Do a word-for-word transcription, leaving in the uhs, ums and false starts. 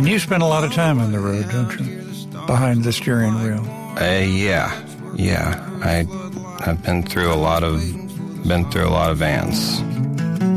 you spend a lot of time on the road, don't you? Behind the steering wheel. Uh, yeah, yeah. I, I've been through a lot of, been through a lot of vans.